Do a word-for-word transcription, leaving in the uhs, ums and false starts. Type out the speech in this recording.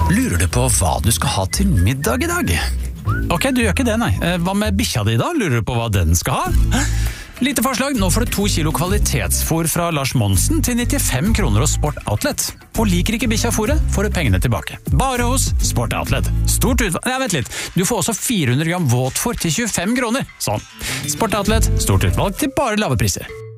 Lurer du på hva du skal ha til middag i dag? Ok, du gjør ikke det, nei. Hva med bikkja di da? Lurer du på hva den skal ha? Lite forslag, nå får du to kilo kvalitetsfôr fra Lars Monsen til nittifem kroner hos Sport Outlet. Og liker ikke bikkja fôret, får du pengene tilbake. Bare hos Sport Outlet. Stort utvalg... Nei, vent litt. Du får også fire hundre gram våtfôr til tjuefem kroner. Sånn. Sport Outlet, stort utvalg til bare lave priser.